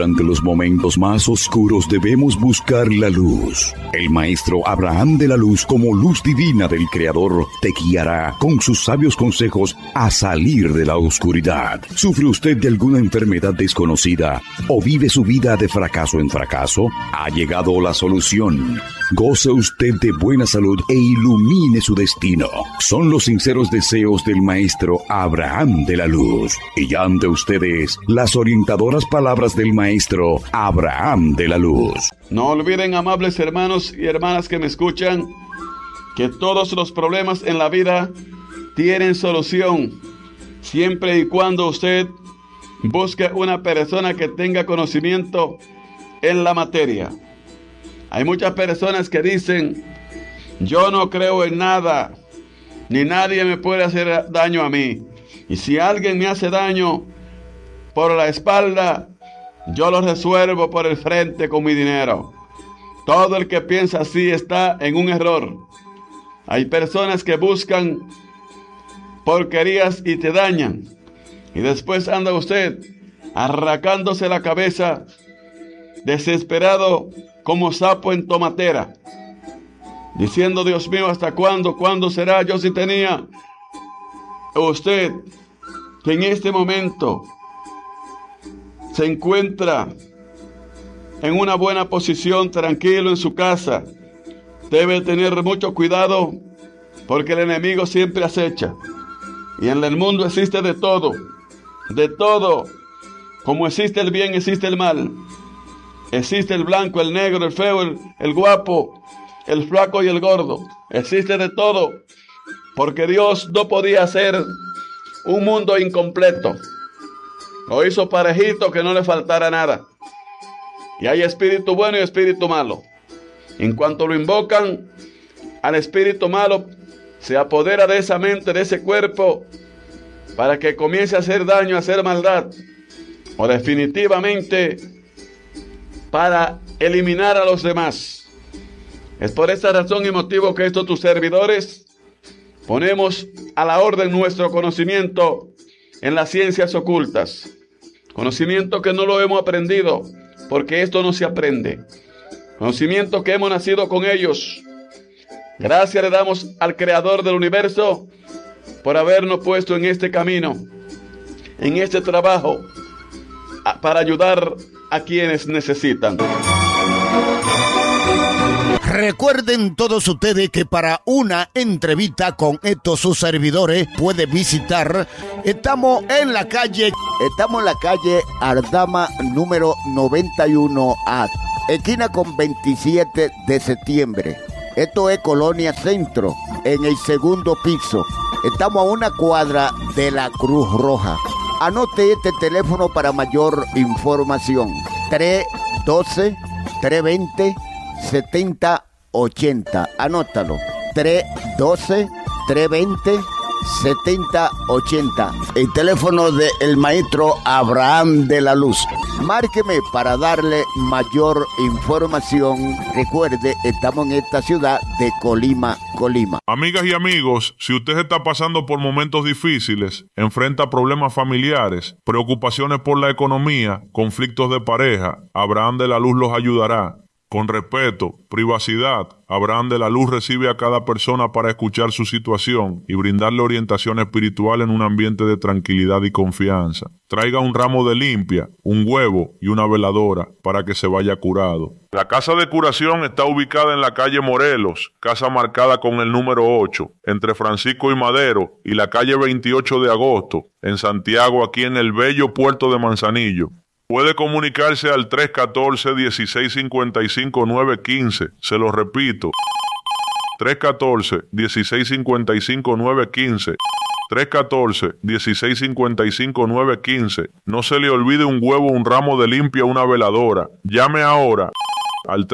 durante los momentos más oscuros debemos buscar la luz. El maestro Abraham de la Luz, como luz divina del Creador, te guiará con sus sabios consejos a salir de la oscuridad. ¿Sufre usted de alguna enfermedad desconocida o vive su vida de fracaso en fracaso? Ha llegado la solución. Goce usted de buena salud e ilumine su destino. Son los sinceros deseos del maestro Abraham de la Luz. Y ya ante ustedes las orientadoras palabras del maestro Abraham de la Luz. No olviden, amables hermanos y hermanas que me escuchan, que todos los problemas en la vida tienen solución, siempre y cuando usted busque una persona que tenga conocimiento en la materia. Hay muchas personas que dicen: yo no creo en nada, ni nadie me puede hacer daño a mí. Y si alguien me hace daño por la espalda, yo lo resuelvo por el frente con mi dinero. Todo el que piensa así está en un error. Hay personas que buscan porquerías y te dañan. Y después anda usted arrancándose la cabeza, desesperado como sapo en tomatera, diciendo: Dios mío, ¿hasta cuándo? ¿Cuándo será? Yo sí tenía. Usted que en este momento se encuentra en una buena posición, tranquilo en su casa, debe tener mucho cuidado, porque el enemigo siempre acecha. Y en el mundo existe de todo, de todo. Como existe el bien, existe el mal. Existe el blanco, el negro, el feo, el guapo, el flaco y el gordo. Existe de todo, porque Dios no podía hacer un mundo incompleto. Lo hizo parejito, que no le faltara nada. Y hay espíritu bueno y espíritu malo. En cuanto lo invocan, al espíritu malo se apodera de esa mente, de ese cuerpo, para que comience a hacer daño, a hacer maldad, o definitivamente para eliminar a los demás. Es por esta razón y motivo que estos tus servidores ponemos a la orden nuestro conocimiento en las ciencias ocultas. Conocimiento que no lo hemos aprendido, porque esto no se aprende. Conocimiento que hemos nacido con ellos. Gracias le damos al Creador del universo por habernos puesto en este camino, en este trabajo, para ayudar a quienes necesitan. Recuerden todos ustedes que para una entrevista con estos sus servidores puede visitar. Estamos en la calle Ardama número 91A, esquina con 27 de septiembre. Esto es Colonia Centro, en el segundo piso. Estamos a una cuadra de la Cruz Roja. Anote este teléfono para mayor información: 312-320-7080. Anótalo: 312-320-7080. El teléfono del maestro Abraham de la Luz. Márqueme para darle mayor información. Recuerde, estamos en esta ciudad de Colima. Amigas y amigos, si usted está pasando por momentos difíciles, enfrenta problemas familiares, preocupaciones por la economía, conflictos de pareja, Abraham de la Luz los ayudará. Con respeto, privacidad, Abraham de la Luz recibe a cada persona para escuchar su situación y brindarle orientación espiritual en un ambiente de tranquilidad y confianza. Traiga un ramo de limpia, un huevo y una veladora para que se vaya curado. La casa de curación está ubicada en la calle Morelos, casa marcada con el número 8, entre Francisco y Madero y la calle 28 de agosto, en Santiago, aquí en el bello puerto de Manzanillo. Puede comunicarse al 314-1655-915. Se lo repito, 314-1655-915. 314-1655-915. No se le olvide un huevo, un ramo de limpia, una veladora. Llame ahora al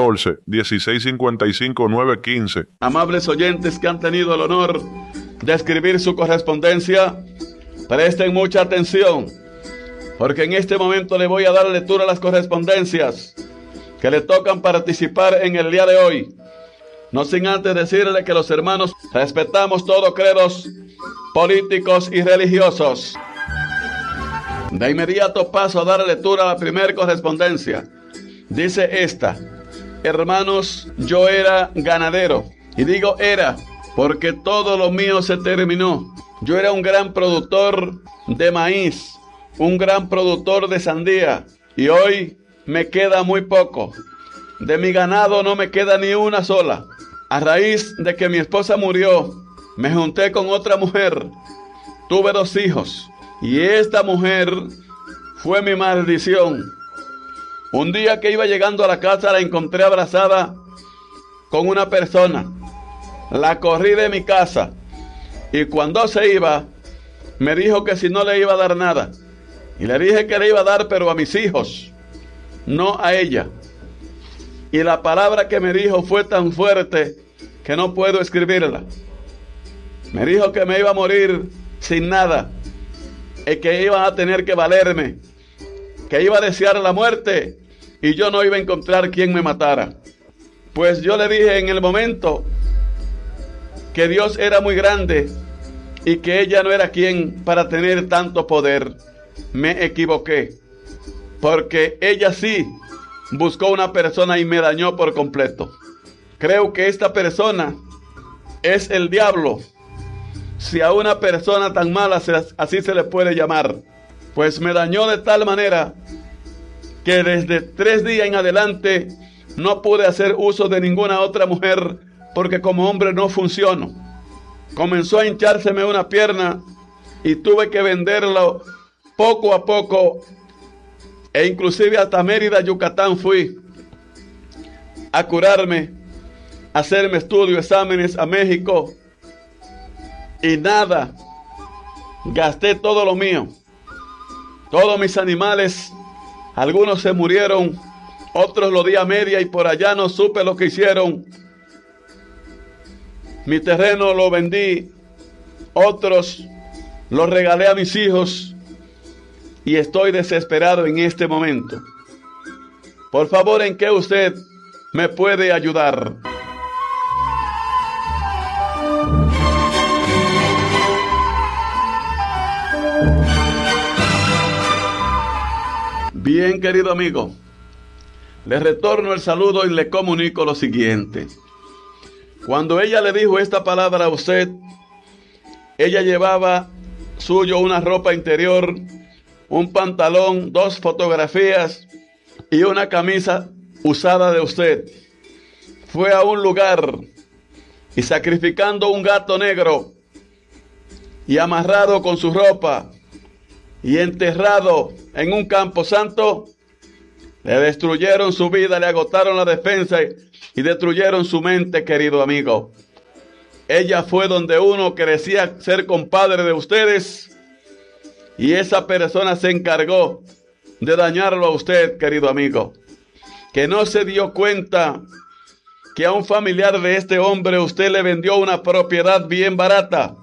314-1655-915. Amables oyentes que han tenido el honor de escribir su correspondencia, presten mucha atención, porque en este momento le voy a dar lectura a las correspondencias que le tocan participar en el día de hoy. No sin antes decirle que los hermanos respetamos todos credos políticos y religiosos. De inmediato paso a dar lectura a la primera correspondencia. Dice esta: hermanos, yo era ganadero. Y digo era porque todo lo mío se terminó. Yo era un gran productor de maíz, un gran productor de sandía, y hoy me queda muy poco. De mi ganado no me queda ni una sola. A raíz de que mi esposa murió, me junté con otra mujer. Tuve 2 hijos, y esta mujer fue mi maldición. Un día que iba llegando a la casa, la encontré abrazada con una persona. La corrí de mi casa, y cuando se iba, me dijo que si no le iba a dar nada. Y le dije que le iba a dar, pero a mis hijos, no a ella. Y la palabra que me dijo fue tan fuerte que no puedo escribirla. Me dijo que me iba a morir sin nada, y que iba a tener que valerme, que iba a desear la muerte, y yo no iba a encontrar quien me matara. Pues yo le dije en el momento que Dios era muy grande y que ella no era quien para tener tanto poder. Me equivoqué, porque ella sí buscó una persona y me dañó por completo. Creo que esta persona es el diablo, si a una persona tan mala así se le puede llamar. Pues me dañó de tal manera que desde 3 días en adelante no pude hacer uso de ninguna otra mujer, porque como hombre no funciono. Comenzó a hinchárseme una pierna y tuve que venderlo poco a poco, e inclusive hasta Mérida, Yucatán fui a curarme, a hacerme estudios, exámenes a México, y nada, gasté todo lo mío, todos mis animales, algunos se murieron, otros lo di a media y por allá no supe lo que hicieron. Mi terreno lo vendí, otros los regalé a mis hijos, y estoy desesperado en este momento. Por favor, ¿en qué usted me puede ayudar? Bien, querido amigo, le retorno el saludo y le comunico lo siguiente. Cuando ella le dijo esta palabra a usted, ella llevaba suyo una ropa interior, un pantalón, 2 fotografías y una camisa usada de usted. Fue a un lugar y sacrificando un gato negro y amarrado con su ropa y enterrado en un camposanto, le destruyeron su vida, le agotaron la defensa y destruyeron su mente, querido amigo. Ella fue donde uno que decía ser compadre de ustedes, y esa persona se encargó de dañarlo a usted, querido amigo, que no se dio cuenta que a un familiar de este hombre usted le vendió una propiedad bien barata.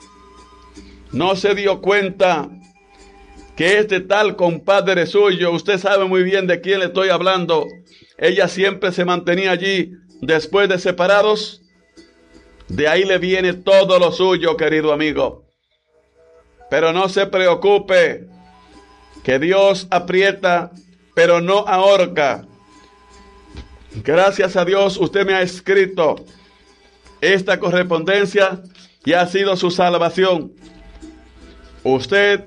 No se dio cuenta que este tal compadre suyo, usted sabe muy bien de quién le estoy hablando, ella siempre se mantenía allí después de separados. De ahí le viene todo lo suyo, querido amigo. Pero no se preocupe, que Dios aprieta, pero no ahorca. Gracias a Dios usted me ha escrito esta correspondencia y ha sido su salvación. Usted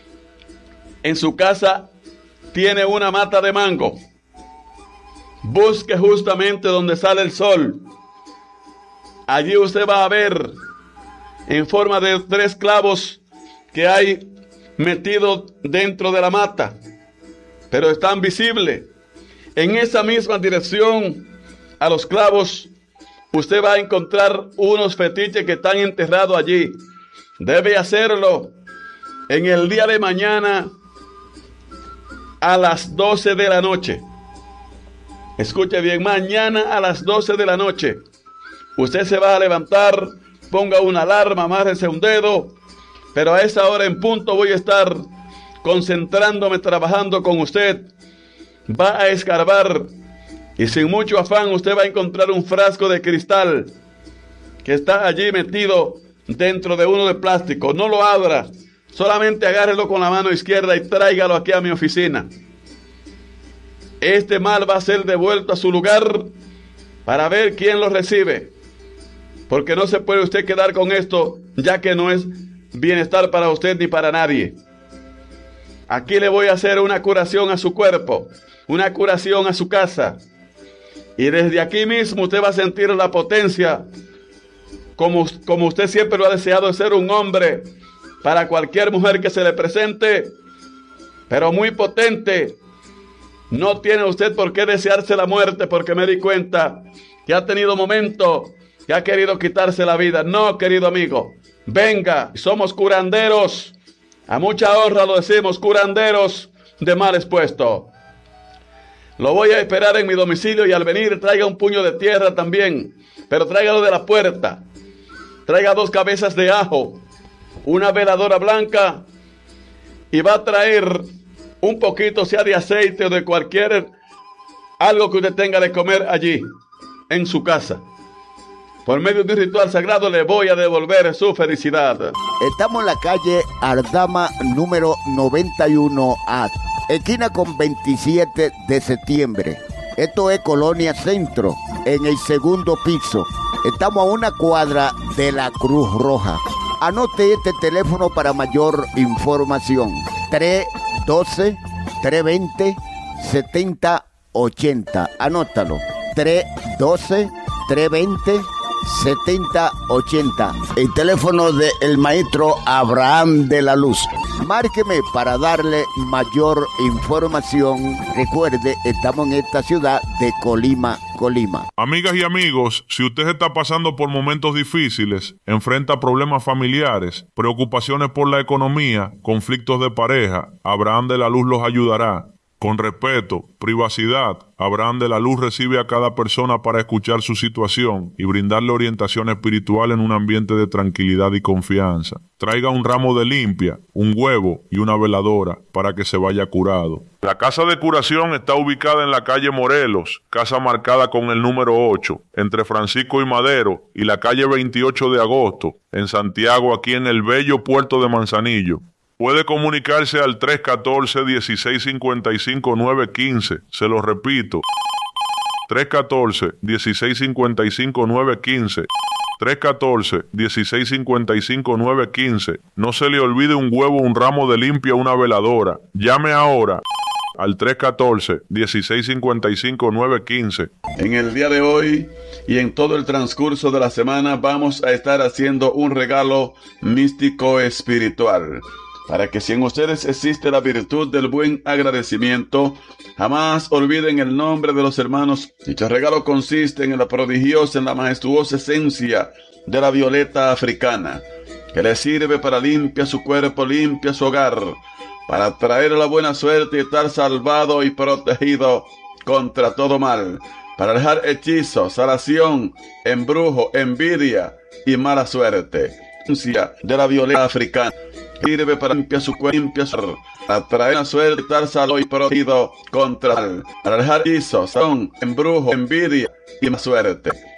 en su casa tiene una mata de mango. Busque justamente donde sale el sol. Allí usted va a ver en forma de 3 clavos que hay metidos dentro de la mata, pero están visibles. En esa misma dirección a los clavos usted va a encontrar unos fetiches que están enterrados allí. Debe hacerlo en el día de mañana a las 12 de la noche. Escuche bien, mañana a las 12 de la noche. Usted se va a levantar, ponga una alarma, amárrese un dedo, pero a esa hora en punto voy a estar concentrándome, trabajando con usted. Va a escarbar y sin mucho afán usted va a encontrar un frasco de cristal que está allí metido dentro de uno de plástico. No lo abra, solamente agárrelo con la mano izquierda y tráigalo aquí a mi oficina. Este mal va a ser devuelto a su lugar para ver quién lo recibe. Porque no se puede usted quedar con esto, ya que no es bienestar para usted ni para nadie. Aquí le voy a hacer una curación a su cuerpo, una curación a su casa. Y desde aquí mismo usted va a sentir la potencia, como usted siempre lo ha deseado, de ser un hombre para cualquier mujer que se le presente, pero muy potente. No tiene usted por qué desearse la muerte, porque me di cuenta que ha tenido momentos que ha querido quitarse la vida. No, querido amigo, venga, somos curanderos. A mucha honra lo decimos, curanderos de mal expuesto. Lo voy a esperar en mi domicilio y al venir traiga un puño de tierra también, pero tráigalo de la puerta. Traiga 2 cabezas de ajo, una veladora blanca y va a traer un poquito, sea de aceite o de cualquier algo que usted tenga de comer allí en su casa. Por medio de un ritual sagrado le voy a devolver su felicidad. Estamos en la calle Ardama número 91A, esquina con 27 de septiembre. Esto es Colonia Centro, en el segundo piso. Estamos a una cuadra de la Cruz Roja. Anote este teléfono para mayor información. 312-320-7080. Anótalo. 312-320-7080. El teléfono del maestro Abraham de la Luz. Márqueme para darle mayor información. Recuerde, estamos en esta ciudad de Colima. Amigas y amigos, si usted está pasando por momentos difíciles, enfrenta problemas familiares, preocupaciones por la economía, conflictos de pareja, Abraham de la Luz los ayudará. Con respeto, privacidad, Abraham de la Luz recibe a cada persona para escuchar su situación y brindarle orientación espiritual en un ambiente de tranquilidad y confianza. Traiga un ramo de limpia, un huevo y una veladora para que se vaya curado. La casa de curación está ubicada en la calle Morelos, casa marcada con el número 8, entre Francisco y Madero y la calle 28 de agosto, en Santiago, aquí en el bello puerto de Manzanillo. Puede comunicarse al 314-1655-915. Se lo repito. 314-1655-915. 314-1655-915. No se le olvide un huevo, un ramo de limpia, una veladora. Llame ahora al 314-1655-915. En el día de hoy y en todo el transcurso de la semana vamos a estar haciendo un regalo místico espiritual, para que si en ustedes existe la virtud del buen agradecimiento, jamás olviden el nombre de los hermanos. Dicho regalo consiste en la prodigiosa, en la majestuosa esencia de la violeta africana, que le sirve para limpiar su cuerpo, limpia su hogar, para traer la buena suerte y estar salvado y protegido contra todo mal, para dejar hechizos, salación, embrujo, envidia y mala suerte. De la violeta africana sirve para limpiar su cuerpo, limpia su atraer la suerte, estar salvo y protegido contra el, para dejar hechizos, salación, embrujo, envidia y mala suerte.